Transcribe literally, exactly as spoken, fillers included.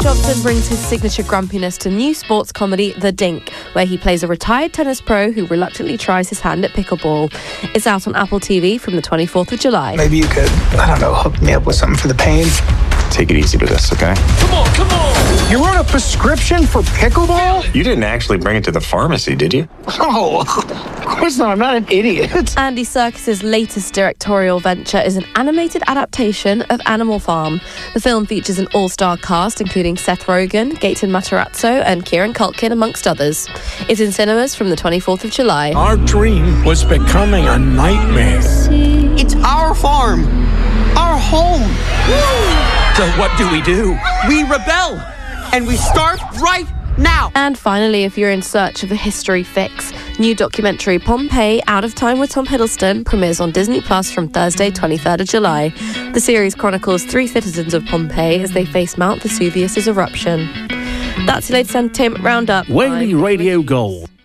Johnson brings his signature grumpiness to new sports comedy The Dink, where he plays a retired tennis pro who reluctantly tries his hand at pickleball. It's out on Apple T V from the twenty-fourth of July. Maybe you could, I don't know, hook me up with something for the pain. Take it easy with this, okay? Come on, come on! You wrote a prescription for pickleball? You didn't actually bring it to the pharmacy, did you? Oh, of course not. I'm not an idiot. Andy Serkis's latest directorial venture is an animated adaptation of Animal Farm. The film features an all-star cast, including Seth Rogen, Gaten Matarazzo, and Kieran Culkin, amongst others. It's in cinemas from the twenty-fourth of July. Our dream was becoming a nightmare. It's our farm, our home. So what do we do? We rebel, and we start right now. And finally, if you're in search of a history fix, new documentary Pompeii, Out of Time with Tom Hiddleston premieres on Disney Plus from Thursday, twenty-third of July. The series chronicles three citizens of Pompeii as they face Mount Vesuvius's eruption. That's your latest entertainment roundup. Whaley Radio Gold.